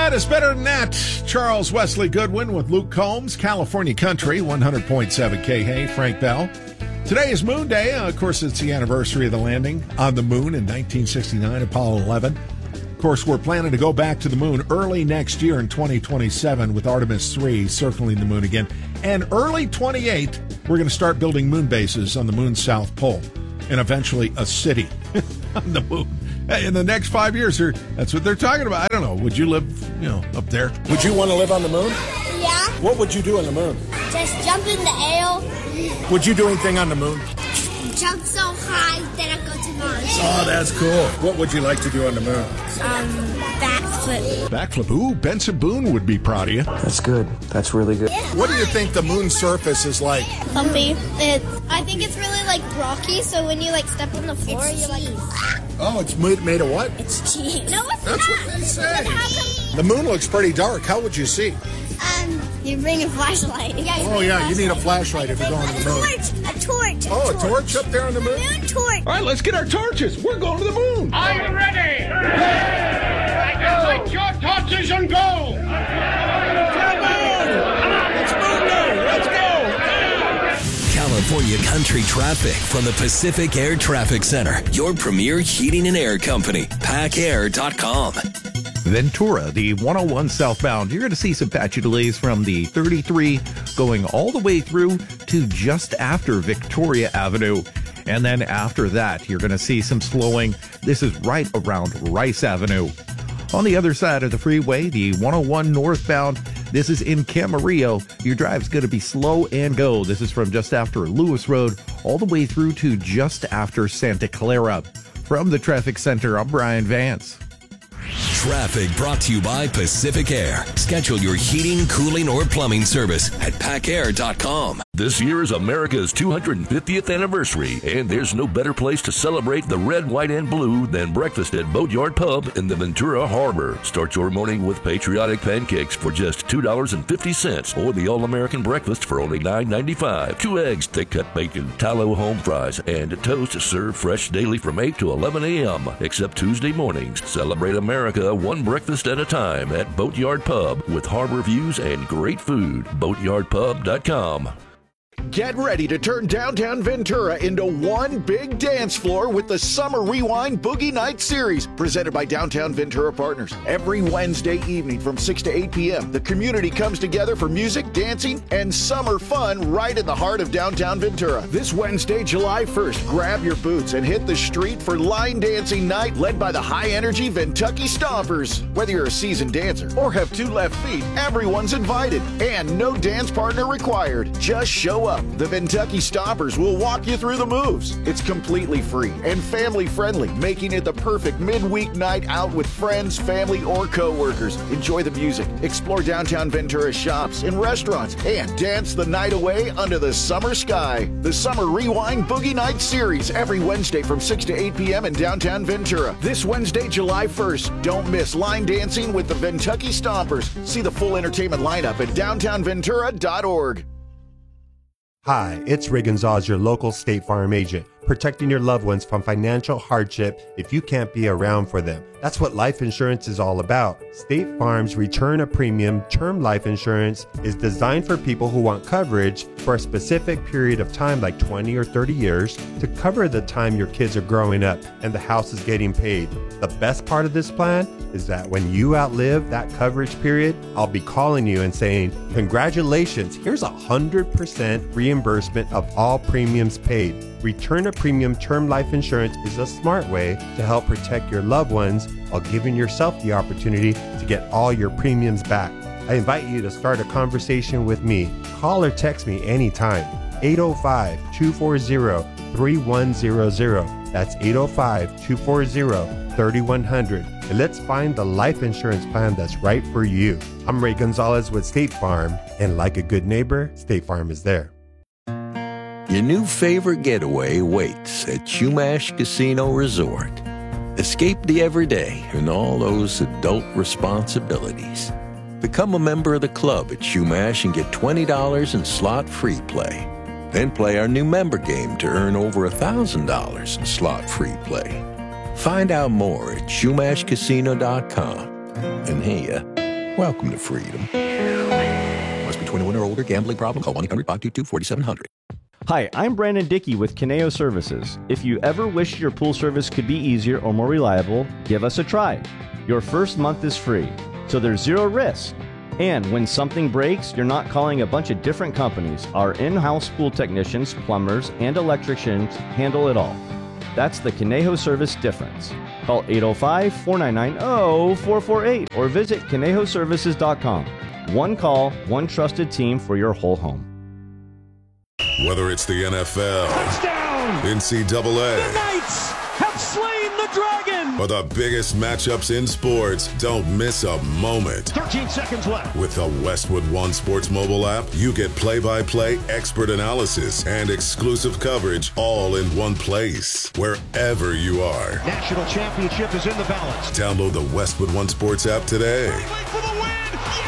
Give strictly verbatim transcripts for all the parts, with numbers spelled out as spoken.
that is better than that. Charles Wesley Goodwin with Luke Combs, California Country, one hundred point seven K. Hey, Frank Bell. Today is Moon Day. Uh, of course, it's the anniversary of the landing on the moon in nineteen sixty-nine, Apollo eleven. Of course, we're planning to go back to the moon early next year in twenty twenty-seven with Artemis three circling the moon again. And early twenty-eight, we're going to start building moon bases on the moon's south pole and eventually a city on the moon. In the next five years, that's what they're talking about. I don't know. Would you live, you know, up there? Would you want to live on the moon? Yeah. What would you do on the moon? Just jump in the air. Would you do anything on the moon? Jump so high that I go to Mars. Oh, that's cool. What would you like to do on the moon? Um, backflip. Backflip. Ooh, Benson Boone would be proud of you. That's good. That's really good. Yeah. What do you think the moon's surface is like? Bumpy. It, I think it's really like rocky, so when you like step on the floor, it's you're like... Oh, it's made, made of what? It's cheese. No, it's That's not. what they say. Come... The moon looks pretty dark. How would you see? Um, you bring a flashlight. Yeah, oh, yeah, flashlight. You need a flashlight if you're going to the moon. A torch. A torch. Oh, a torch. torch up there on the moon? A moon torch. All right, let's get our torches. We're going to the moon. Are you ready? I can light your torches and go. California Country Traffic from the Pacific Air Traffic Center, your premier heating and air company, pack air dot com. Ventura, the one oh one southbound, you're going to see some patchy delays from the thirty-three going all the way through to just after Victoria Avenue. And then after that, you're going to see some slowing. This is right around Rice Avenue. On the other side of the freeway, the one oh one northbound, this is in Camarillo. Your drive's going to be slow and go. This is from just after Lewis Road all the way through to just after Santa Clara. From the traffic center, I'm Brian Vance. Traffic brought to you by Pacific Air. Schedule your heating, cooling, or plumbing service at pack air dot com. This year is America's two hundred fiftieth anniversary, and there's no better place to celebrate the red, white, and blue than breakfast at Boatyard Pub in the Ventura Harbor. Start your morning with patriotic pancakes for just two dollars and fifty cents, or the All-American breakfast for only nine ninety-five. Two eggs, thick-cut bacon, tallow home fries, and toast served fresh daily from eight to eleven a.m., except Tuesday mornings. Celebrate America one breakfast at a time at Boatyard Pub with harbor views and great food. boatyard pub dot com. Get ready to turn downtown Ventura into one big dance floor with the Summer Rewind Boogie Night Series, presented by Downtown Ventura Partners. Every Wednesday evening from six to eight p.m., the community comes together for music, dancing, and summer fun right in the heart of downtown Ventura. This Wednesday, July first, grab your boots and hit the street for line dancing night led by the high-energy Ventucky Stompers. Whether you're a seasoned dancer or have two left feet, everyone's invited, and no dance partner required. Just show up. The Ventucky Stompers will walk you through the moves. It's completely free and family-friendly, making it the perfect midweek night out with friends, family, or co-workers. Enjoy the music, explore downtown Ventura's shops and restaurants, and dance the night away under the summer sky. The Summer Rewind Boogie Night Series every Wednesday from six to eight p.m. in downtown Ventura. This Wednesday, July first. Don't miss line dancing with the Ventucky Stompers. See the full entertainment lineup at downtown ventura dot org. Hi, it's Ray Gonzalez, your local State Farm agent, protecting your loved ones from financial hardship if you can't be around for them. That's what life insurance is all about. State Farm's Return a Premium term life insurance is designed for people who want coverage for a specific period of time, like twenty or thirty years, to cover the time your kids are growing up and the house is getting paid. The best part of this plan is that when you outlive that coverage period, I'll be calling you and saying, congratulations, here's a one hundred percent reimbursement of all premiums paid. Return a Premium term life insurance is a smart way to help protect your loved ones while giving yourself the opportunity to get all your premiums back. I invite you to start a conversation with me. Call or text me anytime. eight oh five, two four zero, three one zero zero. That's eight oh five, two four zero, three one zero zero. And let's find the life insurance plan that's right for you. I'm Ray Gonzalez with State Farm, and like a good neighbor, State Farm is there. Your new favorite getaway waits at Chumash Casino Resort. Escape the everyday and all those adult responsibilities. Become a member of the club at Chumash and get twenty dollars in slot-free play. Then play our new member game to earn over one thousand dollars in slot-free play. Find out more at chumash casino dot com. And hey, uh, Welcome to freedom. Must be twenty-one or older. Gambling problem? Call one eight hundred five two two four seven zero zero. Hi, I'm Brandon Dickey with Kineo Services. If you ever wish your pool service could be easier or more reliable, give us a try. Your first month is free, so there's zero risk. And when something breaks, you're not calling a bunch of different companies. Our in-house pool technicians, plumbers, and electricians handle it all. That's the Conejo Service difference. Call eight oh five, four nine nine, oh four four eight or visit conejo services dot com. One call, one trusted team for your whole home. Whether it's the N F L, touchdown, N C double A, the Knights have slain the dragon, or the biggest matchups in sports, don't miss a moment. thirteen seconds left. With the Westwood One Sports mobile app, you get play-by-play expert analysis and exclusive coverage all in one place, wherever you are. National championship is in the balance. Download the Westwood One Sports app today. For the win.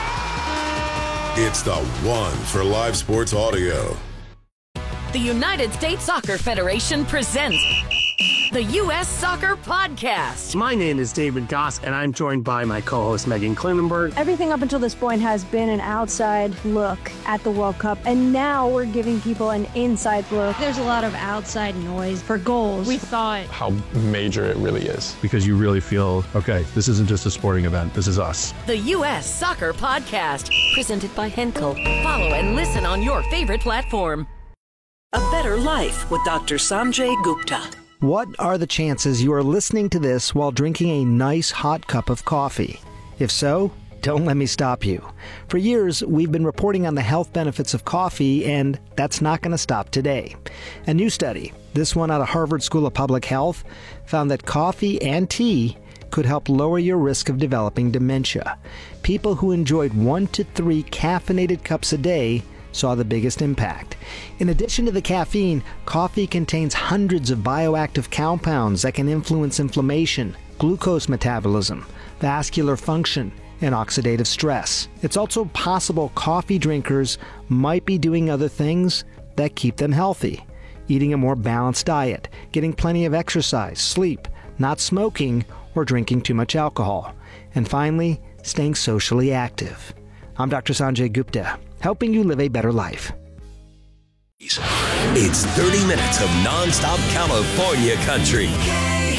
Yeah! It's the one for live sports audio. The United States Soccer Federation presents the U S Soccer Podcast. My name is David Goss, and I'm joined by my co-host Megan Klinenberg. Everything up until this point has been an outside look at the World Cup, and now we're giving people an inside look. There's a lot of outside noise for goals. We thought how major it really is. Because you really feel, okay, this isn't just a sporting event, this is us. The U S Soccer Podcast, presented by Henkel. Follow and listen on your favorite platform. A Better Life with Doctor Sanjay Gupta. What are the chances you are listening to this while drinking a nice hot cup of coffee? If so, don't let me stop you. For years, we've been reporting on the health benefits of coffee, and that's not going to stop today. A new study, this one out of Harvard School of Public Health, found that coffee and tea could help lower your risk of developing dementia. People who enjoyed one to three caffeinated cups a day saw the biggest impact. In addition to the caffeine, coffee contains hundreds of bioactive compounds that can influence inflammation, glucose metabolism, vascular function, and oxidative stress. It's also possible coffee drinkers might be doing other things that keep them healthy. Eating a more balanced diet, getting plenty of exercise, sleep, not smoking, or drinking too much alcohol. And finally, staying socially active. I'm Doctor Sanjay Gupta, helping you live a better life. It's thirty minutes of nonstop California country.